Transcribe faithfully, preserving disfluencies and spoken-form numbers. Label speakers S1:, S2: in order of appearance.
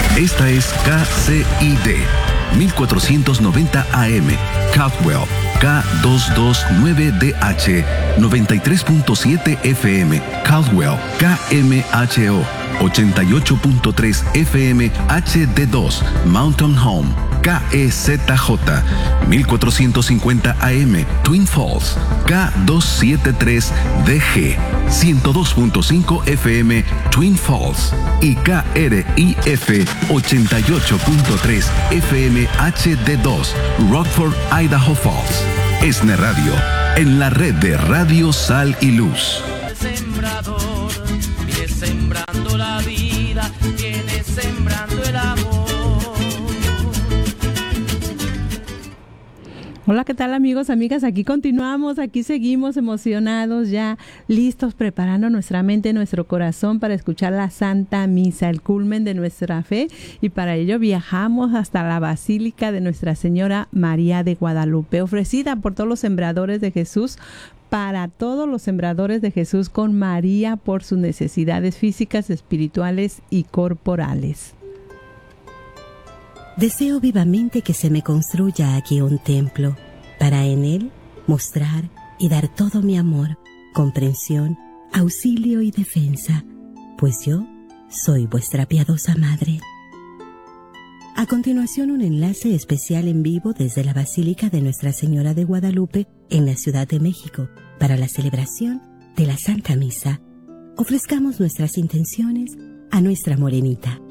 S1: Esta es K C I D mil cuatrocientos noventa A M, Caldwell, K doscientos veintinueve D H, noventa y tres punto siete F M, Caldwell, K M H O, ochenta y ocho punto tres F M H D dos, Mountain Home, K E Z J, mil cuatrocientos cincuenta A M, Twin Falls, K doscientos setenta y tres D G, ciento dos punto cinco F M, Twin Falls, y K R I F ochenta y ocho punto tres F M H D dos, Rockford, Idaho Falls. ESNE Radio, en la red de Radio Sal y Luz.
S2: Sembrador, viene sembrando la vida, viene sembrando el amor.
S3: Hola, ¿qué tal amigos, amigas? Aquí continuamos, aquí seguimos emocionados, ya listos, preparando nuestra mente, nuestro corazón para escuchar la Santa Misa, el culmen de nuestra fe, y para ello viajamos hasta la Basílica de Nuestra Señora María de Guadalupe, ofrecida por todos los sembradores de Jesús, para todos los sembradores de Jesús, con María por sus necesidades físicas, espirituales y corporales.
S4: Deseo vivamente que se me construya aquí un templo, para en él mostrar y dar todo mi amor, comprensión, auxilio y defensa, pues yo soy vuestra piadosa madre. A continuación, un enlace especial en vivo desde la Basílica de Nuestra Señora de Guadalupe en la Ciudad de México para la celebración de la Santa Misa. Ofrezcamos nuestras intenciones a nuestra morenita.